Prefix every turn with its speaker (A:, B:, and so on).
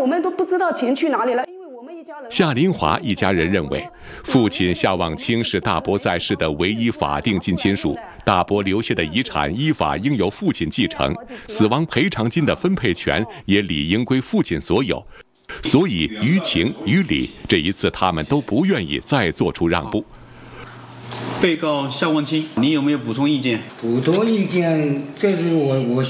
A: 我们都不知道钱去哪里了，因为我们一家人。
B: 夏林华一家人认为，父亲夏望清是大伯在世的唯一法定近亲属，大伯留下的遗产依法应由父亲继承，死亡赔偿金的分配权也理应归父亲所有。所以于情于理，这一次他们都不愿意再做出让步。
C: 被告夏望清，你有没有补充意见？
D: 补充意见，这是我